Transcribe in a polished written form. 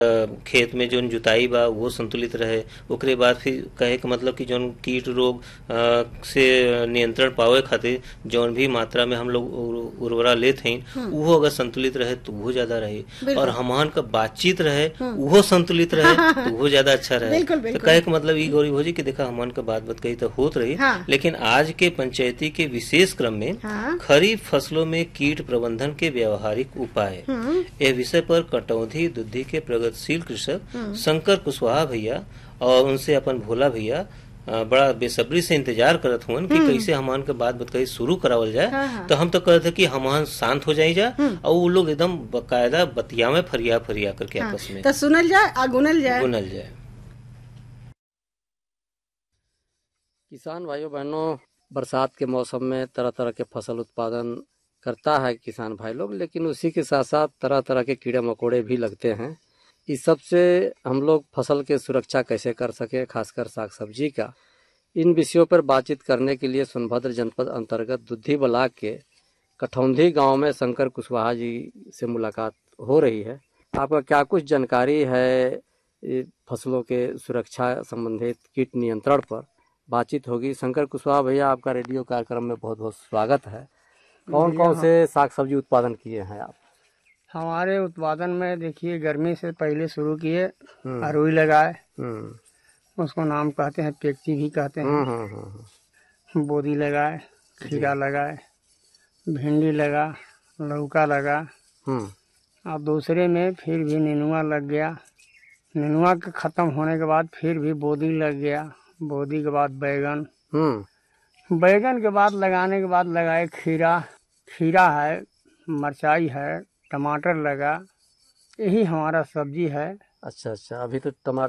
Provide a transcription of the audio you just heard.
खेत में जोन जुताई बा वो संतुलित रहे। ओकरे बाद फिर कहे के मतलब कि जोन कीट रोग से नियंत्रण पावे खातिर जौन भी मात्रा में हम लोग उर्वरा लेत हई वो अगर संतुलित रहे तो वो ज्यादा रहे, और हमहन का बातचीत रहे वो संतुलित रहे तो वो ज्यादा अच्छा रहे। तो कहे के मतलब ई गौरी भौजी कि देखा हमहन का बात कही तो होत रही, लेकिन आज के पंचायती के विशेष क्रम में खरीफ फसलों में कीट प्रबंधन के व्यावहारिक उपाय यह विषय पर कटौंधी दुद्धि के प्रगतिशील कृषक शंकर कुशवाहा भैया और उनसे अपन भोला भैया बड़ा बेसब्री से इंतजार करत हुन कि कैसे हमन के बात बताई शुरू करावल जाए। तो हम तो कहते कि हमन शांत हो जाई जा और वो लोग एकदम बकायदा बतिया में फरिया फरिया करके आपस में तो सुनल जाए और गुनल जाए। किसान भाइयों बहनों, बरसात के मौसम में तरह तरह के फसल उत्पादन करता है किसान भाई लोग, लेकिन उसी के साथ साथ तरह तरह के कीड़े मकोड़े भी लगते हैं। इस सब से हम लोग फसल के सुरक्षा कैसे कर सके, खासकर साग सब्जी का, इन विषयों पर बातचीत करने के लिए सोनभद्र जनपद अंतर्गत दुद्धि ब्लॉक के कठौंधी गांव में शंकर कुशवाहा जी से मुलाकात हो रही है। आपका क्या कुछ जानकारी है फसलों के सुरक्षा संबंधित कीट नियंत्रण पर बातचीत होगी। शंकर कुशवाहा भैया, आपका रेडियो कार्यक्रम में बहुत बहुत स्वागत है। कौन कौन से साग सब्जी उत्पादन किए हैं आप? हमारे उत्पादन में देखिए, गर्मी से पहले शुरू किए, अरुई लगाए, उसको नाम कहते हैं पेक्ची भी कहते हैं, बोदी लगाए, खीरा लगाए, भिंडी लगा, लौका लगा, और दूसरे में फिर भी नेनुआ लग गया। नेनुआ के खत्म होने के बाद फिर भी बोदी लग गया। बोदी के बाद बैगन, बैगन के बाद लगाने के बाद लगाए खीरा, खीरा है, मिर्चाई है, टमाटर लगा। यही हमारा सब्जी है। अच्छा, अभी तो